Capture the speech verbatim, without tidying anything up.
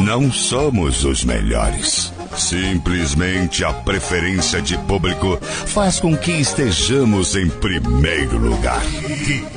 não somos os melhores. Simplesmente a preferência de público faz com que estejamos em primeiro lugar.